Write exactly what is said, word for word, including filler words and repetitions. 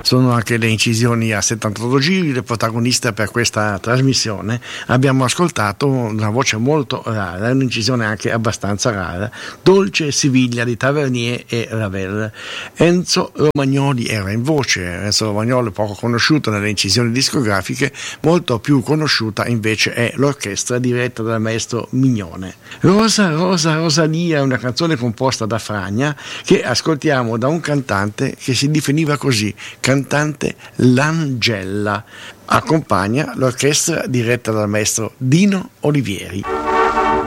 sono anche le incisioni a settantotto giri. Le protagoniste per questa trasmissione abbiamo ascoltato una voce molto rara, un'incisione anche abbastanza rara, Dolce Siviglia di Tavernier e Ravel. Enzo Romagnoli era in voce. Enzo Romagnoli, poco conosciuto nelle incisioni discografiche, molto più conosciuta invece è l'orchestra diretta dal maestro Mignone. Rosa, Rosa, Rosalia è una canzone composta da Fragna che ascoltiamo da un cantante che si definiva così, cantante Langella. Accompagna l'orchestra diretta dal maestro Dino Olivieri.